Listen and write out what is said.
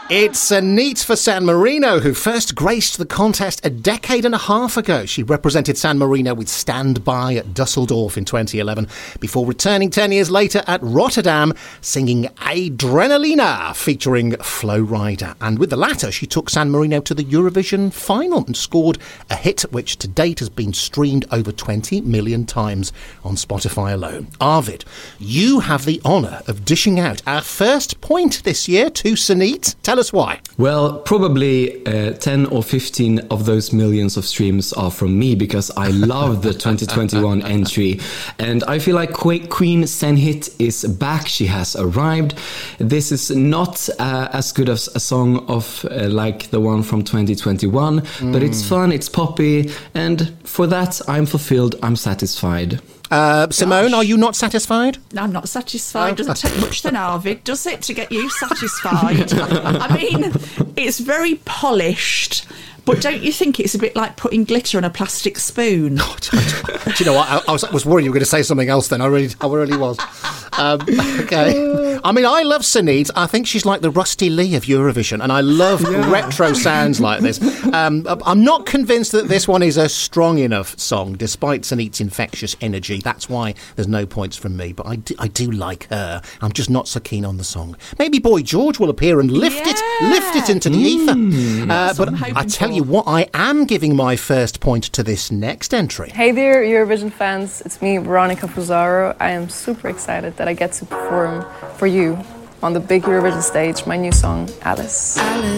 It's Neat for San Marino, who first graced the contest a decade and a half ago. She represented San Marino with Stand By at Dusseldorf in 2011, before returning 10 years later at Rotterdam, singing Adrenalina, featuring Flo Rida. And with the latter, she took San Marino to the Eurovision final and scored a hit which to date has been streamed over 20 million times on Spotify alone. Arvid, you have the honour of dishing out our first point this year to Sanit. Tell us why. Well, probably 10 or 15 of those millions of streams are from me, because I love the 2021 entry. And I feel like Queen Sanhit is back. She has arrived. This is not as good as a song of like the one from 2021, but it's fun, it's poppy, and for that I'm fulfilled, I'm satisfied. Simone, are you not satisfied? No, I'm not satisfied. Doesn't take much then, Arvid, does it, to get you satisfied? I mean, it's very polished, but don't you think it's a bit like putting glitter on a plastic spoon? Do you know what? I was worried you were going to say something else then. I really was. Okay. I mean, I love Sanit. I think she's like the Rusty Lee of Eurovision, and I love retro sounds like this. I'm not convinced that this one is a strong enough song, despite Sanit's infectious energy. That's why there's no points from me, but I do like her. I'm just not so keen on the song. Maybe Boy George will appear and lift it into the ether. But I tell you what, I am giving my first point to this next entry. Hey there, Eurovision fans. It's me, Veronica Fusaro. I am super excited that I get to perform for you on the big Eurovision stage my new song, Alice.